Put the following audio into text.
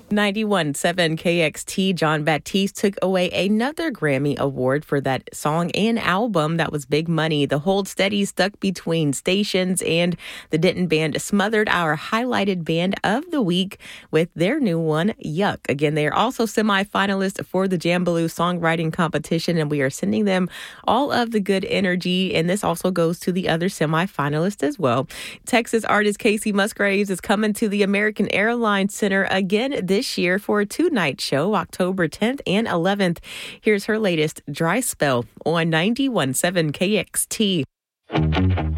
91.7 KXT, Jon Batiste took away another Grammy Award for that song and album that was big money. The Hold Steady stuck between stations, and the Denton Band smothered our highlighted band of the week with their new one, Yuck. Again, they are also semifinalists for the Jambaloo songwriting competition, and we are sending them all of the good energy, and this also goes to the other semifinalists as well. Texas artist Casey Musgraves is coming to the American Airlines Center again this year for a 2-night show, October 10th and 11th. Here's her latest, Dry Spell, on 91.7 KXT.